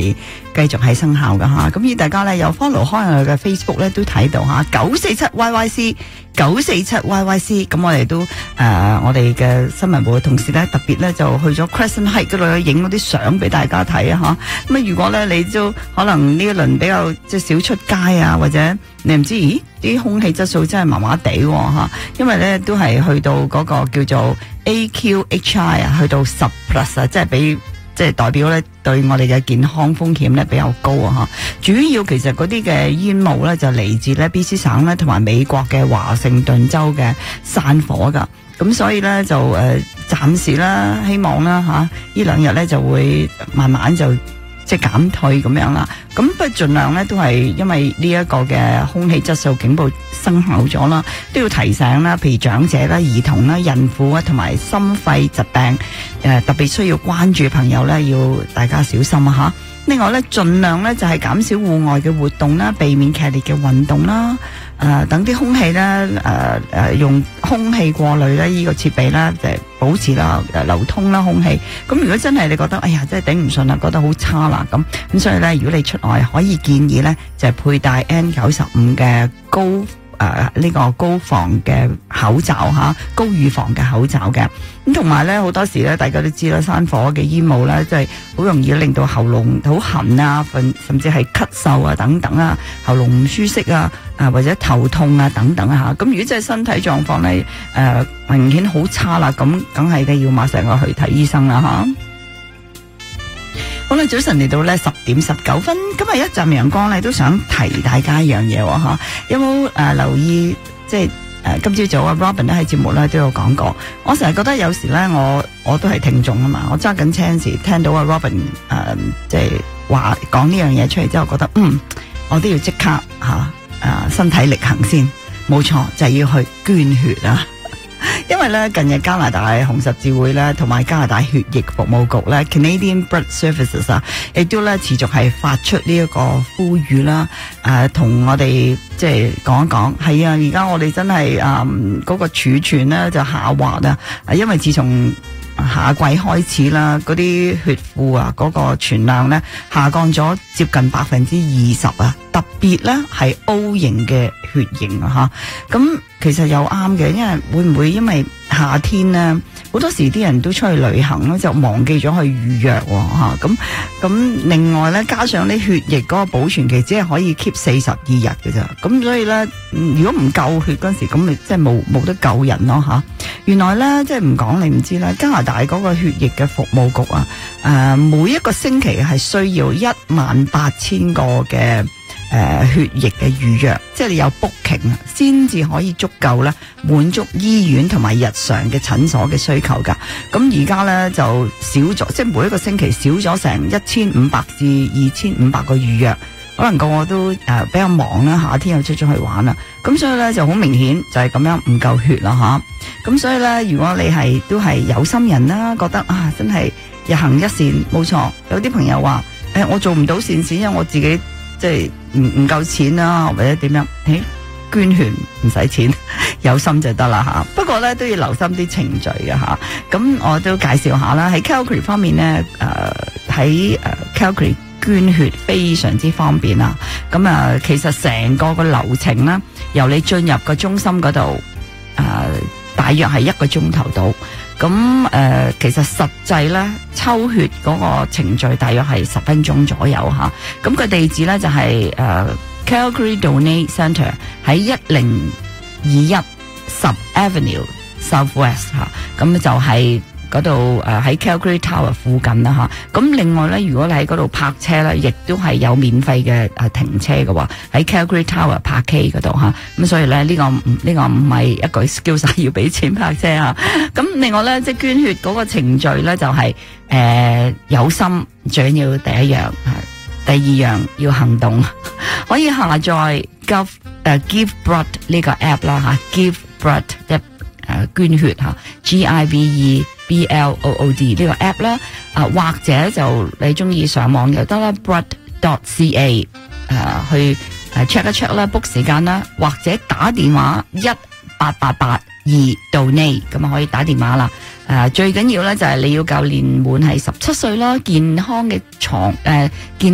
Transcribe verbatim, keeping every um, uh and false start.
繼續係生效噶吓。咁而大家咧有 follow 開我嘅 Facebook 咧都睇到吓，九四七 Y Y C 九四七 Y Y C， 咁我哋都誒、呃、我哋嘅新聞部嘅同事咧特別咧就去咗 Crescent Heights 嗰度影嗰啲相俾大家睇啊吓。咁啊如果咧你都可能呢一輪比較即係少出街啊，或者你唔知咦啲空氣質素真係麻麻地吓，因為咧都係去到嗰個叫做 A Q H I 啊，去到十 plus 啊，即係比即係代表咧對我哋嘅健康風險咧比較高啊吓。主要其實嗰啲嘅煙霧咧就嚟自咧 B C 省咧同埋美國嘅華盛頓州嘅山火噶，咁所以咧就誒暫時啦，希望啦吓呢兩日咧就會慢慢就即係減退咁樣啦。咁不過盡量咧都係因為呢一個嘅空氣質素警報生效咗啦，都要提醒啦，譬如長者啦、兒童啦、孕婦啊，同埋心肺疾病誒、呃、特別需要關注嘅朋友咧，要大家小心啊吓。另外咧，盡量咧就係減少戶外嘅活動啦，避免劇烈嘅運動啦。誒、呃，等啲空氣咧，誒、呃、誒，用空氣過濾咧，呢個設備咧，就係保持啦，誒流通啦，空氣。咁如果真係你覺得，哎呀，真係頂唔順啦，覺得好差啦，咁咁所以咧，如果你出外可以建議咧，就係佩戴 N 九十五嘅高誒呢、呃這個高防嘅口罩吓，高預防嘅口罩嘅。咁同埋咧，好多時咧，大家都知啦，山火嘅煙霧咧，即係好容易令到喉嚨好痕啊，甚至係咳嗽啊等等啊，喉嚨唔舒適啊，啊或者頭痛啊等等啊吓。咁如果真係身體狀況咧，誒、呃、明顯好差啦，咁梗係咧要馬上去睇醫生啦吓。好啦，早晨嚟到咧十點十九分，今日一陣陽光咧都想提大家一樣嘢吓，有冇誒、呃、留意即係？誒，今朝早啊 ，Robin 咧喺節目咧都有講過。我成日覺得有時咧，我我都係聽眾啊嘛。我揸緊車嗰時聽到啊 Robin 誒、呃，即係話講呢樣嘢出嚟之後，覺得嗯，我都要即刻吓誒、啊，身體力行先。冇錯，就係、是、要去捐血啊！因為咧，近日加拿大紅十字會咧，同埋加拿大血液服務局咧 （Canadian Blood Services） 啊，亦都咧持續係發出呢一個呼籲啦。誒、呃，同我哋即係講一講，係啊，而家我哋真係誒嗰個儲存咧就下滑啊，因為自從夏季開始啦，嗰啲血庫啊，嗰、那個存量咧下降咗接近百分之二十啊，特別咧係 O 型嘅血型啊吓，咁其實又啱嘅，因為會唔會因為夏天咧好多時啲人都出去旅行咧，就忘記咗去預約吓，咁咁另外咧加上啲血液嗰個保存期只係可以 keep 四十二日嘅咋，咁所以咧如果唔夠血嗰陣時，咁咪即係冇冇得救人咯吓。原來咧即係唔講你唔知啦，加拿大嗰個血液嘅服務局啊，誒、呃、每一個星期係需要一萬八千個嘅誒、呃、血液嘅預約，即係你有 booking 啊，先至可以足夠咧滿足醫院同埋日常嘅診所嘅需求噶。咁而家咧就少咗，即係每一個星期少咗成一千五百至二千五百個預約。可能個個都誒、呃、比較忙啦，夏天又出咗去玩啦，咁所以咧就好明顯就係咁樣唔夠血啦吓。咁所以咧，如果你係都係有心人啦，覺得啊真係日行一善，冇錯。有啲朋友話誒、欸、我做唔到善事，因為我自己即係唔唔夠錢啦，或者點樣？誒、欸、捐血唔使錢，有心就得啦吓。不過咧都要留心啲程序嘅吓。咁我都介紹下啦，喺 Calgary 方面咧，誒喺誒 Calgary。捐血非常之方便啊！咁啊，其實成個個流程啦，由你進入個中心嗰度，誒、呃，大約係一個鐘頭到。咁誒、呃，其實實際咧抽血嗰個程序大約係十分鐘左右吓。咁個地址咧就係、是、誒、呃、Calgary Donate Centre 喺一零二一十 Avenue South West 吓。咁就係、是。嗰度誒喺 Calgary Tower 附近啦吓，咁另外咧，如果你喺嗰度泊車咧，亦都係有免費嘅誒停車嘅喎，喺 Calgary Tower 泊 K 嗰度吓，咁所以咧呢個呢個唔係一個 excuse 要俾錢泊車吓。咁另外咧，即係捐血嗰個程序咧就係誒有心，最緊要第一樣，第二樣要行動，可以下載 Give 誒 Give Blood 呢個 app 啦吓 ，Give Blood 一誒捐血吓 ，G I V E B L O O D 呢個 app 啦，啊或者就你中意上網又得啦 blood dot c a 誒去誒 check 一 check 啦 book 時間啦，或者打電話一八八八二 donate 咁啊可以打電話啦。誒最緊要咧就係你要夠年滿係十七歲啦，健康嘅床誒健。